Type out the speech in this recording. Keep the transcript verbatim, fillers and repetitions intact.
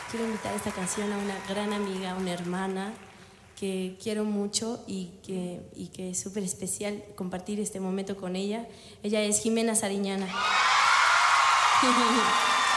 quiero invitar esta canción a una gran amiga, una hermana que quiero mucho y que, y que es súper especial compartir este momento con ella. Ella es Jimena Sariñana.